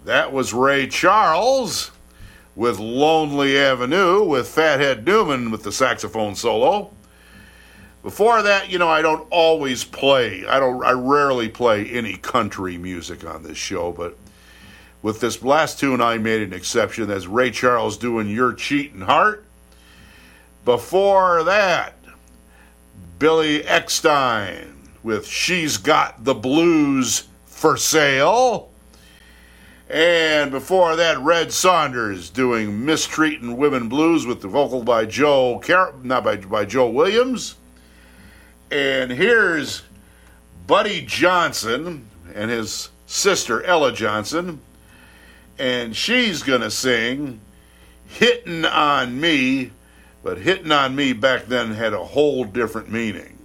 That was Ray Charles with Lonely Avenue with Fathead Newman with the saxophone solo. Before that, I don't always play. I rarely play any country music on this show, but with this last tune, I made an exception. That's Ray Charles doing Your Cheatin' Heart. Before that, Billy Eckstine with She's Got the Blues for Sale. And before that, Red Saunders doing Mistreating Women Blues with the vocal by Joe Williams. And here's Buddy Johnson and his sister Ella Johnson, and she's going to sing Hittin' on Me, but hitting on me back then had a whole different meaning.